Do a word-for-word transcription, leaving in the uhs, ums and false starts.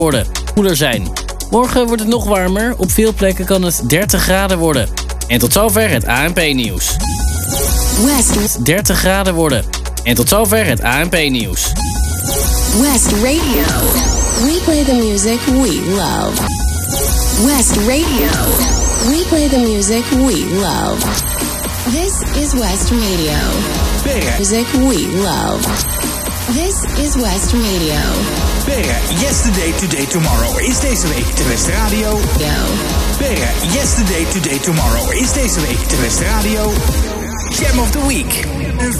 worden. Koeler zijn. Morgen wordt het nog warmer. Op veel plekken kan het dertig graden worden. En tot zover het A N P-nieuws. West dertig graden worden. En tot zover het A N P-nieuws. West Radio. We play the music we love. West Radio. We play the music we love. This is West Radio. Beren. Music we love. This is West Radio. Beren, Yesterday, Today, Tomorrow is deze week te West Radio. Yo. Beren, Yesterday, Today, Tomorrow is deze week te West Radio. Jam of the Week.